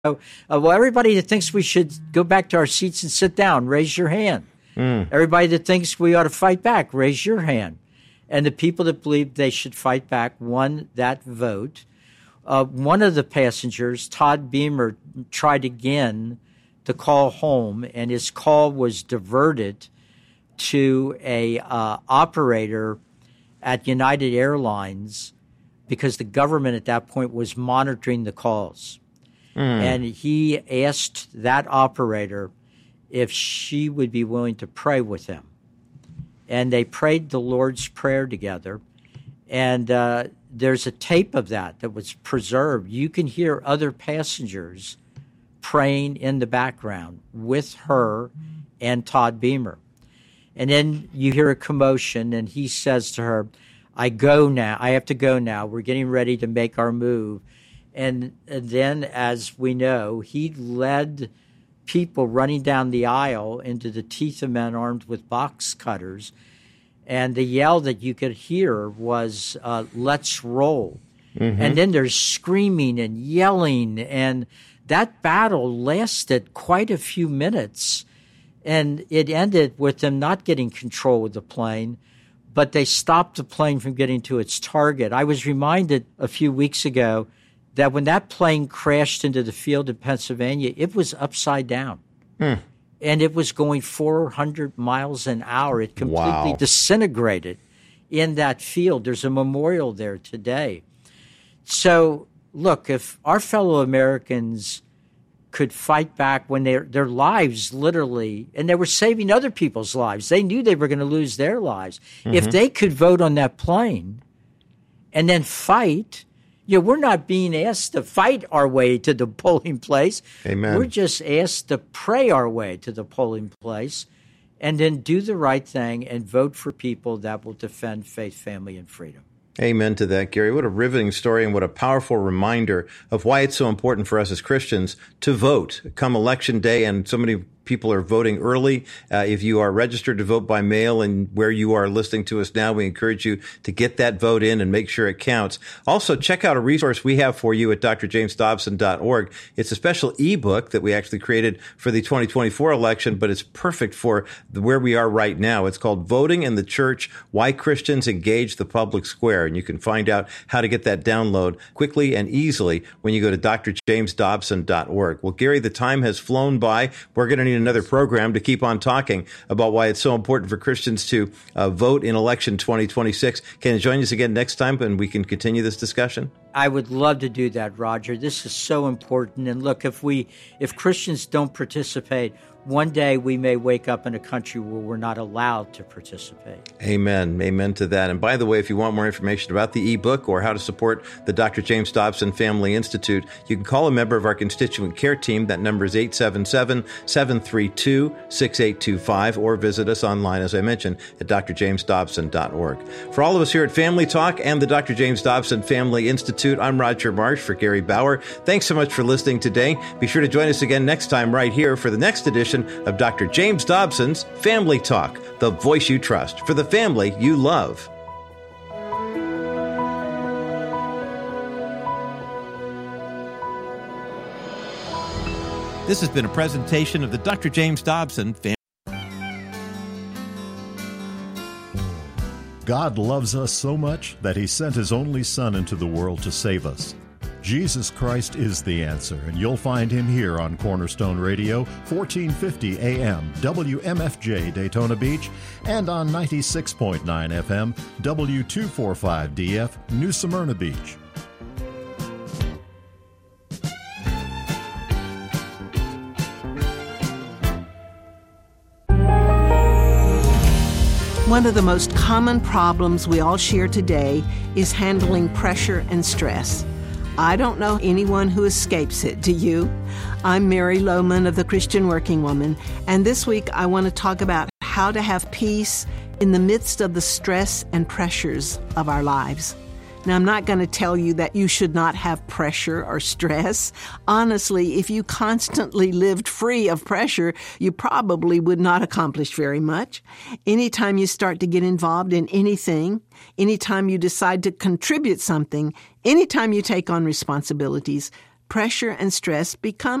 Well, everybody that thinks we should go back to our seats and sit down, raise your hand. Everybody that thinks we ought to fight back, raise your hand. And the people that believe they should fight back won that vote. One of the passengers, Todd Beamer, tried again to call home, and his call was diverted to a operator at United Airlines because the government at that point was monitoring the calls. And he asked that operator if she would be willing to pray with him. And they prayed the Lord's Prayer together. And there's a tape of that was preserved. You can hear other passengers praying in the background with her and Todd Beamer. And then you hear a commotion, and he says to her, I have to go now. We're getting ready to make our move. And then, as we know, he led people running down the aisle into the teeth of men armed with box cutters. And the yell that you could hear was, let's roll. And then there's screaming and yelling. And that battle lasted quite a few minutes. And it ended with them not getting control of the plane, but they stopped the plane from getting to its target. I was reminded a few weeks ago that when that plane crashed into the field in Pennsylvania, it was upside down. And it was going 400 miles an hour. It completely disintegrated in that field. There's a memorial there today. So, look, if our fellow Americans could fight back when their lives literally, and they were saving other people's lives. They knew they were going to lose their lives. If they could vote on that plane and then fight, we're not being asked to fight our way to the polling place. Amen. We're just asked to pray our way to the polling place and then do the right thing and vote for people that will defend faith, family, and freedom. Amen to that, Gary. What a riveting story and what a powerful reminder of why it's so important for us as Christians to vote come election day. And so many people are voting early. If you are registered to vote by mail and where you are listening to us now, we encourage you to get that vote in and make sure it counts. Also, check out a resource we have for you at drjamesdobson.org. It's a special ebook that we actually created for the 2024 election, but it's perfect for where we are right now. It's called Voting in the Church, Why Christians Engage the Public Square. And you can find out how to get that download quickly and easily when you go to drjamesdobson.org. Well, Gary, the time has flown by. We're going to need another program to keep on talking about why it's so important for Christians to vote in election 2026. Can you join us again next time and we can continue this discussion? I would love to do that, Roger. This is so important. And look, if Christians don't participate, one day we may wake up in a country where we're not allowed to participate. Amen. Amen to that. And by the way, if you want more information about the ebook or how to support the Dr. James Dobson Family Institute, you can call a member of our constituent care team. That number is 877-732-6825, or visit us online, as I mentioned, at drjamesdobson.org. For all of us here at Family Talk and the Dr. James Dobson Family Institute, I'm Roger Marsh for Gary Bauer. Thanks so much for listening today. Be sure to join us again next time right here for the next edition of Dr. James Dobson's Family Talk, the voice you trust for the family you love. This has been a presentation of the Dr. James Dobson Family. God loves us so much that He sent His only Son into the world to save us. Jesus Christ is the answer, and you'll find Him here on Cornerstone Radio, 1450 AM, WMFJ Daytona Beach, and on 96.9 FM, W245DF, New Smyrna Beach. One of the most common problems we all share today is handling pressure and stress. I don't know anyone who escapes it, do you? I'm Mary Lohman of the Christian Working Woman, and this week I want to talk about how to have peace in the midst of the stress and pressures of our lives. Now, I'm not going to tell you that you should not have pressure or stress. Honestly, if you constantly lived free of pressure, you probably would not accomplish very much. Anytime you start to get involved in anything, anytime you decide to contribute something, anytime you take on responsibilities, pressure and stress become